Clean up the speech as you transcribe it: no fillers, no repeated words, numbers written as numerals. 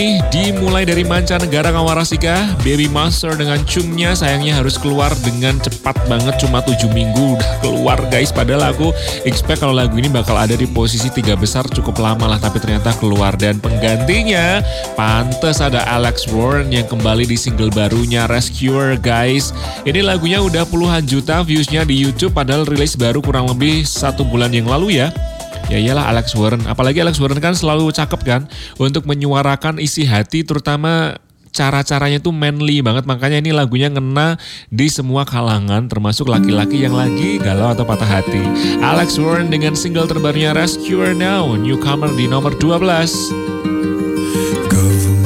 Dimulai dari mancanegara Kawarasika, Baby Monster dengan Cumnya sayangnya harus keluar dengan cepat banget, cuma 7 minggu udah keluar guys. Padahal aku expect kalau lagu ini bakal ada di posisi 3 besar cukup lama lah, tapi ternyata keluar. Dan penggantinya pantes ada Alex Warren yang kembali di single barunya Rescuer guys. Ini lagunya udah puluhan juta viewsnya di YouTube padahal rilis baru kurang lebih 1 bulan yang lalu ya. Ya iyalah Alex Warren, apalagi Alex Warren kan selalu cakep kan untuk menyuarakan isi hati, terutama cara-caranya tuh manly banget. Makanya ini lagunya ngena di semua kalangan termasuk laki-laki yang lagi galau atau patah hati. Alex Warren dengan single terbarunya Rescuer Now, newcomer di nomor 12.